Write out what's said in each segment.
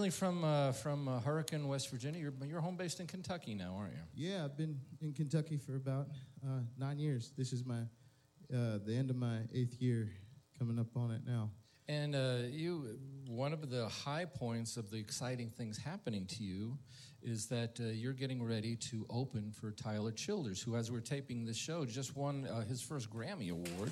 originally from Hurricane, West Virginia. You're home based in Kentucky now, aren't you? Yeah, I've been in Kentucky for about 9 years. This is my the end of my 8th year, coming up on it now. And one of the high points of the exciting things happening to you is that you're getting ready to open for Tyler Childers, who, as we're taping this show, just won his first Grammy Award.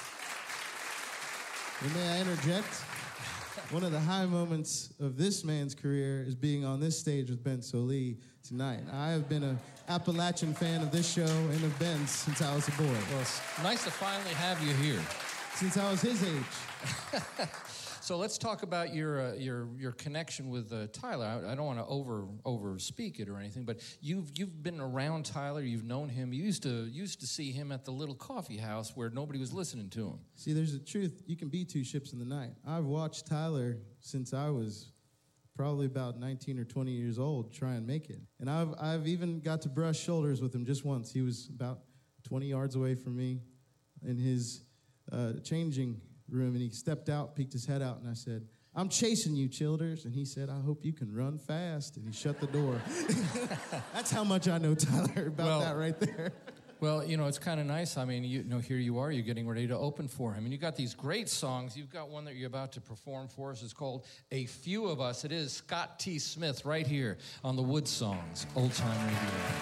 And may I interject? One of the high moments of this man's career is being on this stage with Ben Sollee tonight. I have been an Appalachian fan of this show and of Ben's since I was a boy. Well, it's nice to finally have you here. Since I was his age. So let's talk about your connection with Tyler. I don't want to over speak it or anything, but you've been around Tyler. You've known him. You used to see him at the little coffee house where nobody was listening to him. See, there's a truth. You can be two ships in the night. I've watched Tyler since I was probably about 19 or 20 years old try and make it. And I've even got to brush shoulders with him just once. He was about 20 yards away from me in his changing room, and he stepped out, peeked his head out, and I said, "I'm chasing you, Childers." And he said, "I hope you can run fast." And he shut the door. That's how much I know Tyler about that right there. Well, it's kind of nice. I mean, here you are. You're getting ready to open for him. And you got these great songs. You've got one that you're about to perform for us. It's called A Few of Us. It is Scott T. Smith right here on the Wood Songs, Old Time Radio.